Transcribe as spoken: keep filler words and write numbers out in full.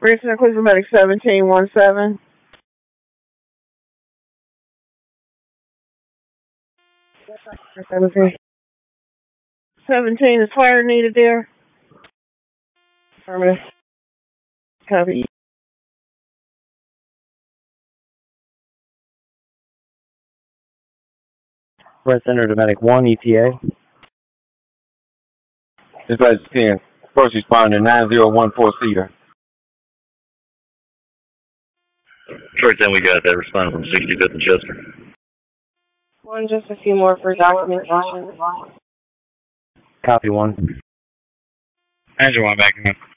Richmond, Cleveland Medic seventeen one seven. seventeen. seventeen is fire needed there. Affirmative. Copy. Press enter to Medic one, E T A. Dispatch ten. First responder nine zero one four Cedar. Detroit ten, we got that responding from sixty-fifth and Chester. One, just a few more for documentation. Copy one. Engine one back in.